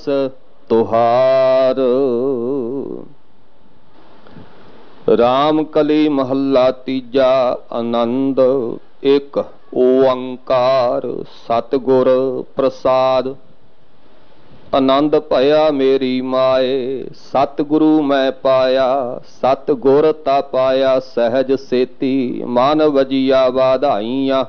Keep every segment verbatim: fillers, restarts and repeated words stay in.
तुहार। राम कली महला तीजा। आनंद एक ओंकार सतगुर प्रसाद। आनंद भया मेरी माए सतगुरु मैं पाया। सतगुर ता पाया सहज सेती मन वजिया वाधाइया।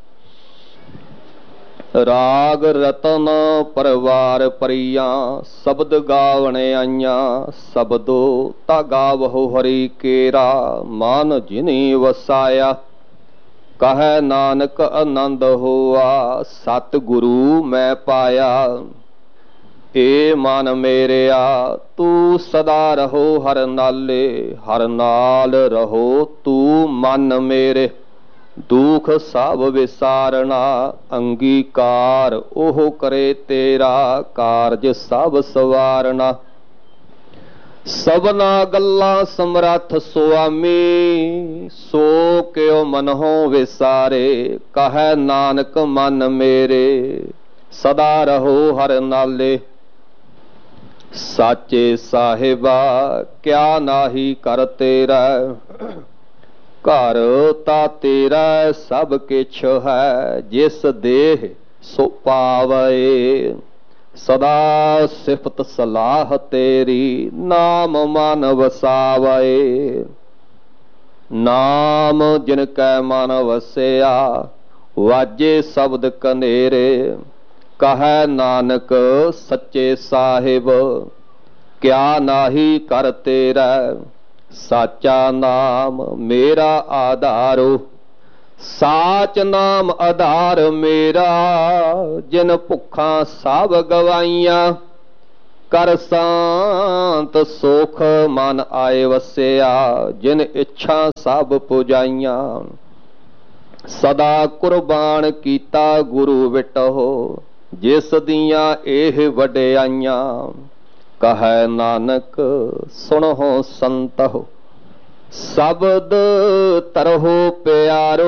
राग रतन परवार परिया शब्द गावने आइया। शब्दो ता गावहो हरि केरा मान जिनी वसाया। कह नानक आनंद होआ सतगुरु मैं पाया। ए मन मेरेया तू सदा रहो हर नाले। हर नाल रहो तू मन मेरे। दुख सब विसारना अंगीकार ओह करे तेरा। कारज सब सवारना। सबना गल्ला समरथ सुआमी सो क्यों मनहो विसारे। कह नानक मन मेरे सदा रहो हर नाले। साचे साहिबा क्या नाही कर तेरा। घर ता तेरा सब किछ है जिस देह सो पावे। सदा सिफत सलाह तेरी नाम मन वसावे। नाम जिनकै मन वसया वाजे शब्द कनेरे। कह नानक सच्चे साहिब क्या नाही कर तेरा। साचा नाम मेरा आधारो। साच नाम आधार मेरा जिन भुखा सब गवाइया। कर शांत सुख मन आए वसया जिन इच्छा सब पुजाइया। सदा कुर्बान कीता गुरु विटहो जिस दियां एह वडियाइया। कह नानक सुनहो संतहो शब्द तरहो प्यारो।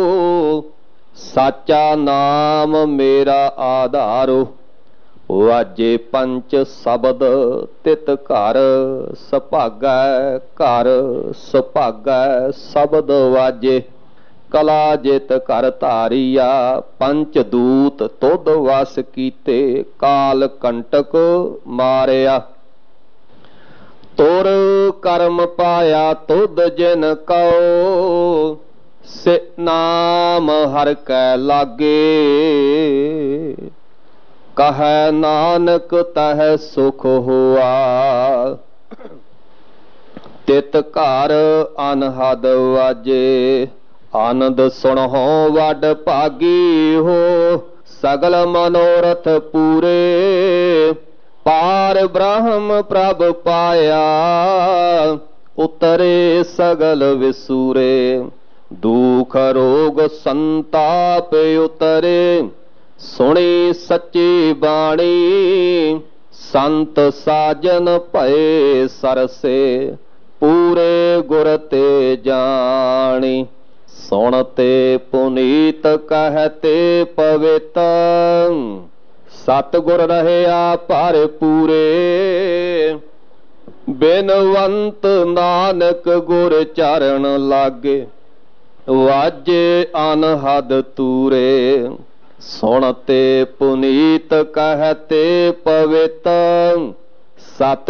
साचा नाम मेरा आधारो। वाजे पंच शब्द तित घर सुभागै। घर सुभागै शब्द वाजे। कला जित कर धारिया पंच दूत तुद वस कीते। काल कंटक मारिया तुर कर्म पाया तुद जिन कहो। से नाम हर कै लागे। कह नानक तह सुख हुआ। तित घर अनहद वाजे। आनंद सुनहो वड भागी हो सगल मनोरथ पूरे। पार ब्रह्म प्रभ पाया उतरे सगल विसूरे। दुख रोग संताप उतरे सुनी सच्ची बाणी। संत साजन भये सरसे पूरे गुर ते जानी। सुनते पुनीत कहते पवित सतगुर रहया भरपूरे। बिनवंत नानक गुर चरण लागे वाजे अनहद तूरे। सुनते पुनीत कहते पवित सत